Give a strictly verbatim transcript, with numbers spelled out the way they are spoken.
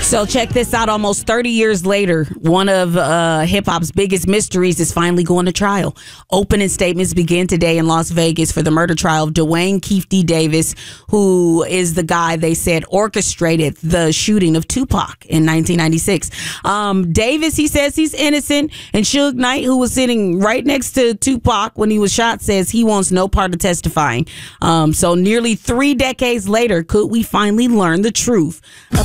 So check this out. Almost thirty years later, one of uh, hip-hop's biggest mysteries is finally going to trial. Opening statements begin today in Las Vegas for the murder trial of Dwayne Keefe D. Davis, who is the guy they said orchestrated the shooting of Tupac in nineteen ninety-six. Um, Davis, he says he's innocent, and Suge Knight, who was sitting right next to Tupac when he was shot, says he wants no part of testifying. Um, so nearly three decades later, could we finally learn the truth